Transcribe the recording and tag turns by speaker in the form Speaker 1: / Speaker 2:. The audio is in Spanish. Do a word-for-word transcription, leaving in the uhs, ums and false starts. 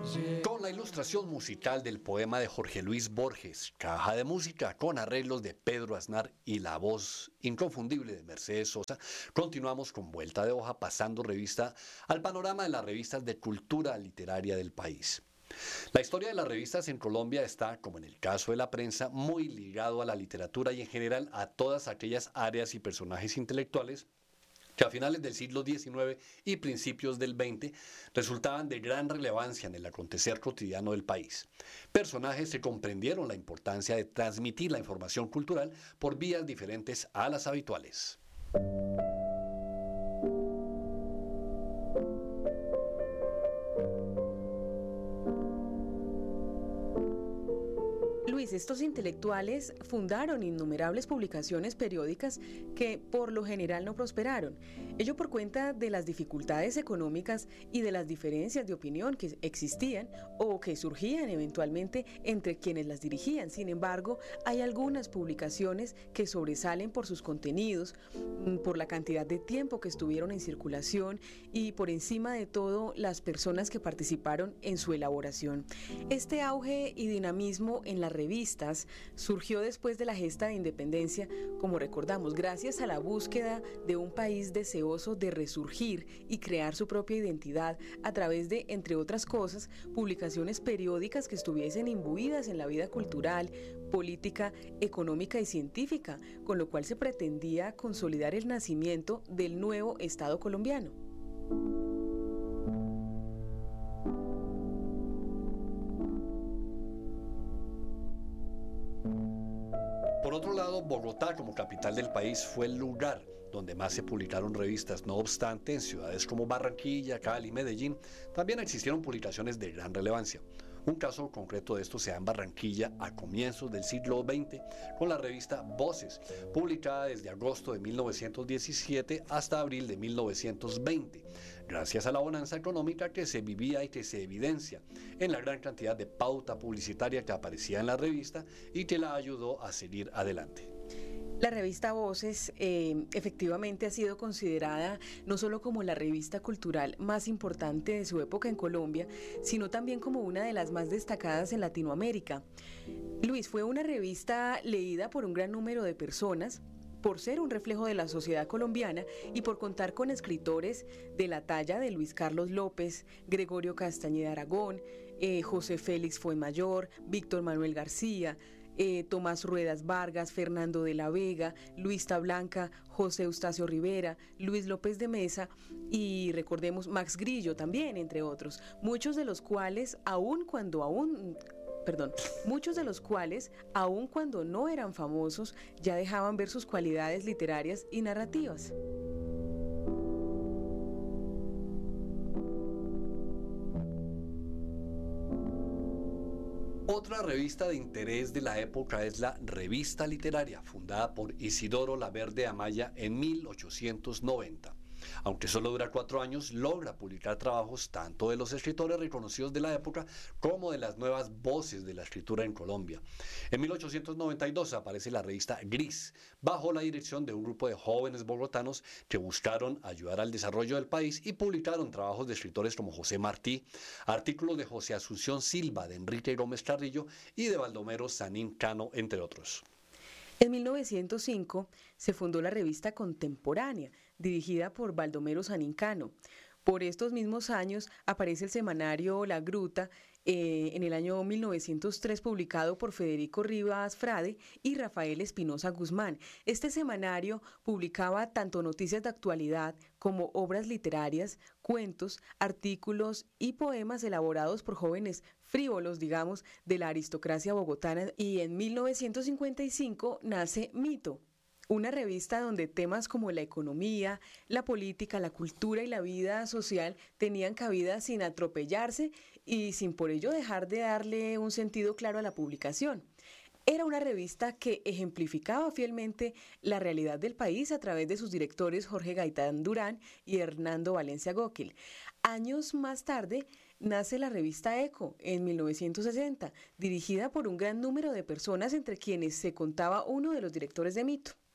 Speaker 1: Con la ilustración musical del poema de Jorge Luis Borges, Caja de Música, con arreglos de Pedro Aznar y la voz inconfundible de Mercedes Sosa, continuamos con Vuelta de Hoja, pasando revista al panorama de las revistas de cultura literaria del país. La historia de las revistas en Colombia está, como en el caso de la prensa, muy ligado a la literatura y en general a todas aquellas áreas y personajes intelectuales que a finales del siglo diecinueve y principios del veinte resultaban de gran relevancia en el acontecer cotidiano del país. Personajes que comprendieron la importancia de transmitir la información cultural por vías diferentes a las habituales.
Speaker 2: Luis, estos intelectuales fundaron innumerables publicaciones periódicas que por lo general no prosperaron, ello por cuenta de las dificultades económicas y de las diferencias de opinión que existían o que surgían eventualmente entre quienes las dirigían. Sin embargo, hay algunas publicaciones que sobresalen por sus contenidos, por la cantidad de tiempo que estuvieron en circulación y por encima de todo las personas que participaron en su elaboración. Este auge y dinamismo en la revistas surgió después de la gesta de independencia, como recordamos, gracias a la búsqueda de un país deseoso de resurgir y crear su propia identidad a través de, entre otras cosas, publicaciones periódicas que estuviesen imbuidas en la vida cultural, política, económica y científica, con lo cual se pretendía consolidar el nacimiento del nuevo Estado colombiano.
Speaker 1: Por otro lado, Bogotá, como capital del país, fue el lugar donde más se publicaron revistas. No obstante, en ciudades como Barranquilla, Cali y Medellín también existieron publicaciones de gran relevancia. Un caso concreto de esto se da en Barranquilla a comienzos del siglo veinte con la revista Voces, publicada desde agosto de mil novecientos diecisiete hasta abril de mil novecientos veinte, gracias a la bonanza económica que se vivía y que se evidencia en la gran cantidad de pauta publicitaria que aparecía en la revista y que la ayudó a seguir adelante.
Speaker 2: La revista Voces eh, efectivamente ha sido considerada no solo como la revista cultural más importante de su época en Colombia, sino también como una de las más destacadas en Latinoamérica. Luis, fue una revista leída por un gran número de personas, por ser un reflejo de la sociedad colombiana y por contar con escritores de la talla de Luis Carlos López, Gregorio Castañeda Aragón, eh, José Félix Fuenmayor, Víctor Manuel García, Eh, Tomás Ruedas Vargas, Fernando de la Vega, Luis Tablanca, José Eustacio Rivera, Luis López de Mesa y recordemos Max Grillo también, entre otros, muchos de los cuales aun cuando aún... Perdón, muchos de los cuales, aun cuando no eran famosos, ya dejaban ver sus cualidades literarias y narrativas.
Speaker 1: Otra revista de interés de la época es la Revista Literaria, fundada por Isidoro Laverde Amaya en mil ochocientos noventa. Aunque solo dura cuatro años, logra publicar trabajos tanto de los escritores reconocidos de la época como de las nuevas voces de la escritura en Colombia. En mil ochocientos noventa y dos aparece la revista Gris, bajo la dirección de un grupo de jóvenes bogotanos que buscaron ayudar al desarrollo del país y publicaron trabajos de escritores como José Martí, artículos de José Asunción Silva, de Enrique Gómez Carrillo y de Baldomero Sanín Cano, entre otros.
Speaker 2: En mil novecientos cinco se fundó la revista Contemporánea, dirigida por Baldomero Sanín Cano. Por estos mismos años aparece el semanario La Gruta, eh, en el año mil novecientos tres publicado por Federico Rivas Frade y Rafael Espinosa Guzmán. Este semanario publicaba tanto noticias de actualidad como obras literarias, cuentos, artículos y poemas elaborados por jóvenes frívolos, digamos, de la aristocracia bogotana. Y en mil novecientos cincuenta y cinco nace Mito, una revista donde temas como la economía, la política, la cultura y la vida social tenían cabida sin atropellarse y sin por ello dejar de darle un sentido claro a la publicación. Era una revista que ejemplificaba fielmente la realidad del país a través de sus directores Jorge Gaitán Durán y Hernando Valencia Góquil. Años más tarde nace la revista Eco en mil novecientos sesenta, dirigida por un gran número de personas entre quienes se contaba uno de los directores de Mito.